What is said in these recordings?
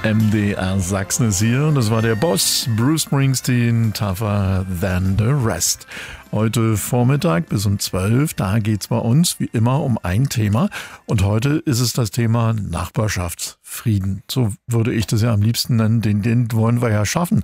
MDR Sachsen ist hier und das war der Boss, Bruce Springsteen, Tougher Than the Rest. Heute Vormittag bis um 12, da geht's bei uns wie immer um ein Thema und heute ist es das Thema Nachbarschaftsfrieden. So würde ich das ja am liebsten nennen, den wollen wir ja schaffen,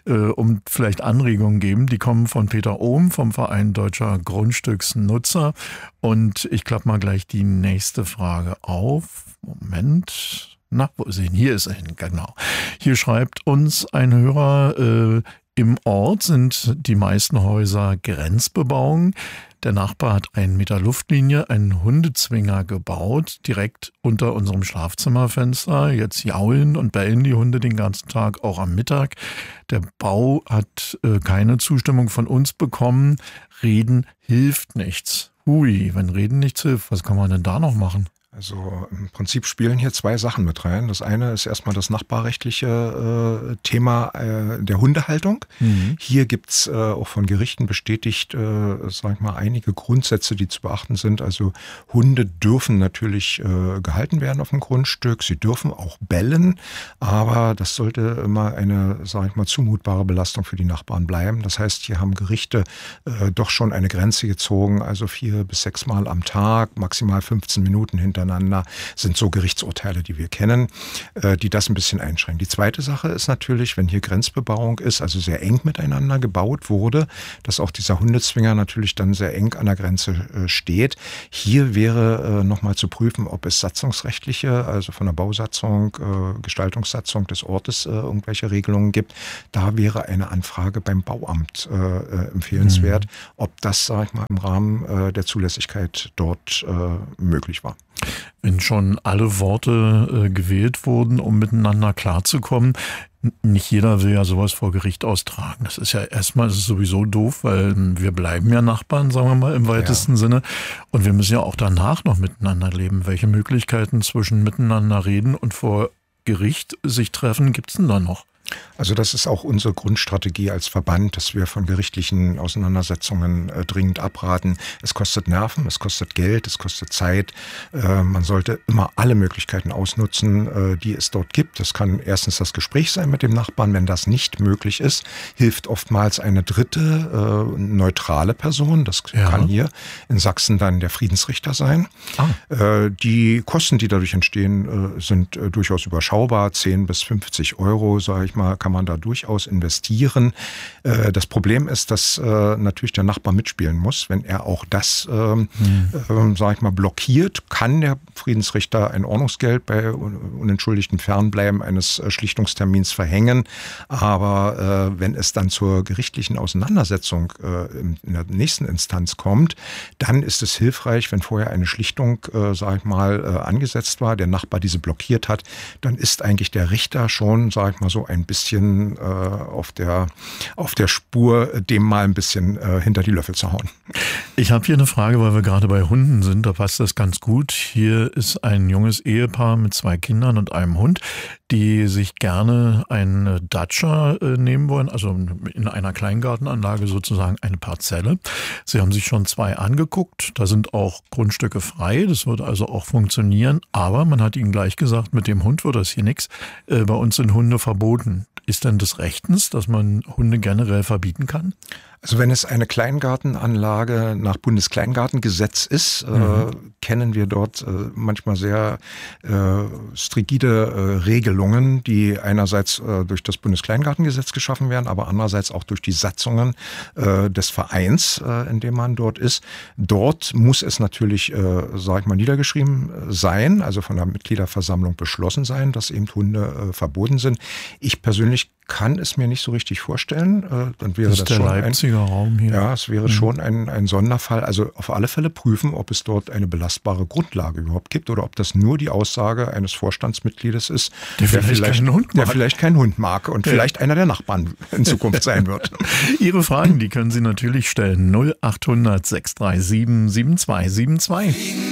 um vielleicht Anregungen geben. Die kommen von Peter Ohm vom Verein Deutscher Grundstücksnutzer und ich klappe mal gleich die nächste Frage auf. Moment. Na, wo ist er hin? Hier ist er hin, genau. Hier schreibt uns ein Hörer, im Ort sind die meisten Häuser Grenzbebauung. Der Nachbar hat 1 Meter Luftlinie, einen Hundezwinger gebaut, direkt unter unserem Schlafzimmerfenster. Jetzt jaulen und bellen die Hunde den ganzen Tag, auch am Mittag. Der Bau hat keine Zustimmung von uns bekommen. Reden hilft nichts. Hui, wenn Reden nichts hilft, was kann man denn da noch machen? Also im Prinzip spielen hier 2 Sachen mit rein. Das eine ist erstmal das nachbarrechtliche Thema der Hundehaltung. Mhm. Hier gibt's auch von Gerichten bestätigt, sag ich mal, einige Grundsätze, die zu beachten sind. Also Hunde dürfen natürlich gehalten werden auf dem Grundstück. Sie dürfen auch bellen, aber das sollte immer eine, sag ich mal, zumutbare Belastung für die Nachbarn bleiben. Das heißt, hier haben Gerichte doch schon eine Grenze gezogen, also 4 bis 6 Mal am Tag, maximal 15 Minuten hintereinander sind so Gerichtsurteile, die wir kennen, die das ein bisschen einschränken. Die zweite Sache ist natürlich, wenn hier Grenzbebauung ist, also sehr eng miteinander gebaut wurde, dass auch dieser Hundezwinger natürlich dann sehr eng an der Grenze steht. Hier wäre nochmal zu prüfen, ob es satzungsrechtliche, also von der Bausatzung, Gestaltungssatzung des Ortes irgendwelche Regelungen gibt. Da wäre eine Anfrage beim Bauamt empfehlenswert, ob das, sage ich mal, im Rahmen der Zulässigkeit dort möglich war. Wenn schon alle Worte gewählt wurden, um miteinander klarzukommen, nicht jeder will ja sowas vor Gericht austragen. Das ist ja erstmal, das ist sowieso doof, weil wir bleiben ja Nachbarn, sagen wir mal im weitesten Sinne. Und wir müssen ja auch danach noch miteinander leben. Welche Möglichkeiten zwischen miteinander reden und vor Gericht sich treffen gibt es denn da noch? Also das ist auch unsere Grundstrategie als Verband, dass wir von gerichtlichen Auseinandersetzungen dringend abraten. Es kostet Nerven, es kostet Geld, es kostet Zeit. Man sollte immer alle Möglichkeiten ausnutzen, die es dort gibt. Das kann erstens das Gespräch sein mit dem Nachbarn. Wenn das nicht möglich ist, hilft oftmals eine dritte, neutrale Person. Das kann hier in Sachsen dann der Friedensrichter sein. Die Kosten, die dadurch entstehen, sind durchaus überschaubar. 10 bis 50 Euro, sage ich mal, kann man da durchaus investieren. Das Problem ist, dass natürlich der Nachbar mitspielen muss. Wenn er auch das, sage ich mal, blockiert, kann der Friedensrichter ein Ordnungsgeld bei unentschuldigtem Fernbleiben eines Schlichtungstermins verhängen. Aber wenn es dann zur gerichtlichen Auseinandersetzung in der nächsten Instanz kommt, dann ist es hilfreich, wenn vorher eine Schlichtung, sage ich mal, angesetzt war, der Nachbar diese blockiert hat, dann ist eigentlich der Richter schon, sage ich mal, so ein bisschen auf der Spur, dem mal ein bisschen hinter die Löffel zu hauen. Ich habe hier eine Frage, weil wir gerade bei Hunden sind, da passt das ganz gut. Hier ist ein junges Ehepaar mit 2 Kindern und einem Hund, die sich gerne eine Datscha nehmen wollen, also in einer Kleingartenanlage sozusagen eine Parzelle. Sie haben sich schon 2 angeguckt, da sind auch Grundstücke frei, das würde also auch funktionieren, aber man hat ihnen gleich gesagt, mit dem Hund wird das hier nichts, bei uns sind Hunde verboten. Ist denn des Rechtens, dass man Hunde generell verbieten kann? Also wenn es eine Kleingartenanlage nach Bundeskleingartengesetz ist, kennen wir dort manchmal sehr strigide Regelungen, die einerseits durch das Bundeskleingartengesetz geschaffen werden, aber andererseits auch durch die Satzungen des Vereins, in dem man dort ist. Dort muss es natürlich, sage ich mal, niedergeschrieben sein, also von der Mitgliederversammlung beschlossen sein, dass eben Hunde verboten sind. Ich persönlich kann es mir nicht so richtig vorstellen. Dann wäre das ist der schon Leipziger Raum hier. Ja, es wäre schon ein Sonderfall. Also auf alle Fälle prüfen, ob es dort eine belastbare Grundlage überhaupt gibt oder ob das nur die Aussage eines Vorstandsmitgliedes ist, der vielleicht keinen Hund mag und vielleicht einer der Nachbarn in Zukunft sein wird. Ihre Fragen, die können Sie natürlich stellen. 0800 637 7272.